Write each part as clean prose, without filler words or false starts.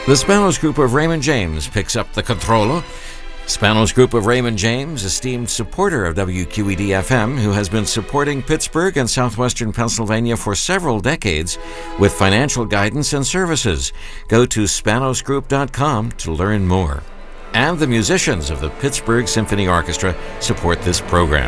The Spanos Group of Raymond James picks up the controllo. Spanos Group of Raymond James, esteemed supporter of WQED-FM, who has been supporting Pittsburgh and southwestern Pennsylvania for several decades with financial guidance and services. Go to spanosgroup.com to learn more. And the musicians of the Pittsburgh Symphony Orchestra support this program.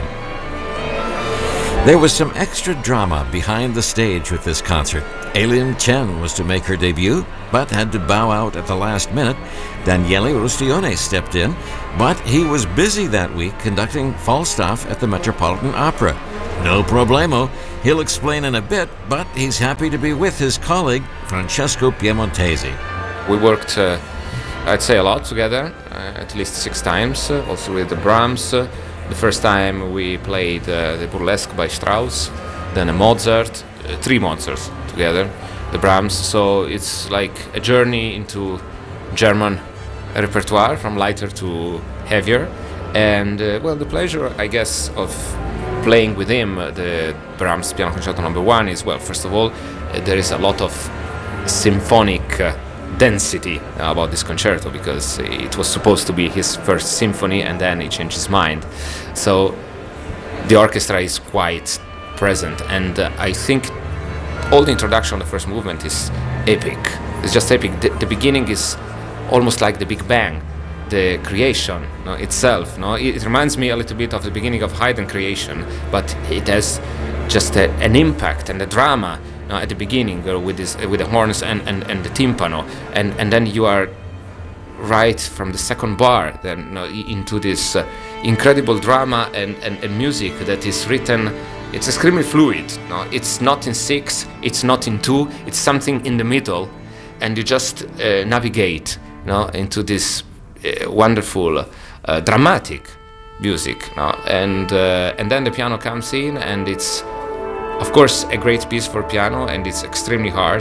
There was some extra drama behind the stage with this concert. Aileen Chen was to make her debut, but had to bow out at the last minute. Daniele Rustione stepped in, but he was busy that week conducting Falstaff at the Metropolitan Opera. No problemo. He'll explain in a bit, but he's happy to be with his colleague, Francesco Piemontesi. We worked, I'd say, a lot together, at least 6 times, also with the Brahms. The first time we played the Burlesque by Strauss, then a Mozart, 3 Mozarts together, the Brahms. So it's like a journey into German repertoire, from lighter to heavier. And the pleasure, I guess, of playing with him the Brahms Piano Concerto No. 1 is, first of all, there is a lot of symphonic density about this concerto, because it was supposed to be his first symphony and then he changed his mind. So the orchestra is quite present, and I think all the introduction of the first movement is epic. It's just epic. The beginning is almost like the Big Bang, the creation itself. It reminds me a little bit of the beginning of Haydn creation, but it has just an impact and a drama at the beginning with the horns and the timpano, and then you are right from the second bar then into this incredible drama and music that is written. It's extremely fluid. It's not in 6, it's not in 2, it's something in the middle, and you just navigate into this wonderful dramatic music. And then the piano comes in, and it's of course a great piece for piano, and it's extremely hard,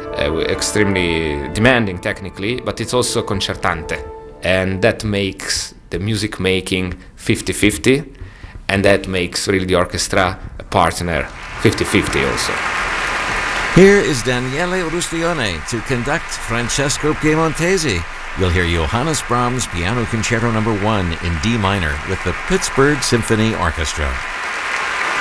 extremely demanding technically, but it's also concertante, and that makes the music making 50-50, and that makes really the orchestra a partner 50-50 also. Here is Daniele Rustione to conduct Francesco Piemontesi. You'll hear Johannes Brahms Piano Concerto No. 1 in D minor with the Pittsburgh Symphony Orchestra.